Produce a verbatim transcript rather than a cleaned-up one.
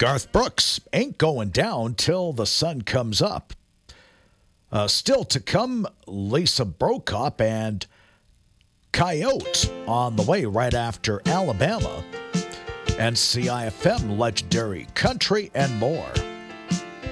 Garth Brooks ain't going down till the sun comes up. Uh, still to come, Lisa Brokop and Coyote on the way right after Alabama. And C I F M, legendary country, and more.